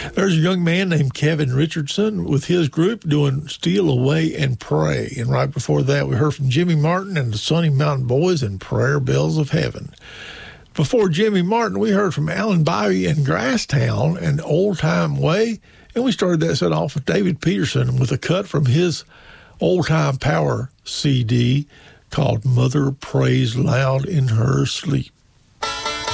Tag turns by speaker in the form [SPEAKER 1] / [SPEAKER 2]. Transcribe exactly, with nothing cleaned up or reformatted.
[SPEAKER 1] There's a young man named Kevin Richardson with his group doing Steal Away and Pray. And right before that, we heard from Jimmy Martin and the Sunny Mountain Boys and Prayer Bells of Heaven. Before Jimmy Martin, we heard from Alan Bivey and Grasstown and Old Time Way. And we started that set off with David Peterson with a cut from his Old Time Power C D called Mother Prays Loud in Her Sleep.